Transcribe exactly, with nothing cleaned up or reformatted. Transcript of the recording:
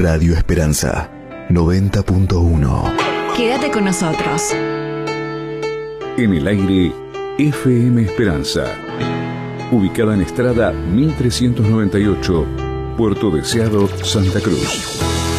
Radio Esperanza noventa punto uno. Quédate con nosotros. En el aire, F M Esperanza. Ubicada en Estrada mil trescientos noventa y ocho, Puerto Deseado, Santa Cruz.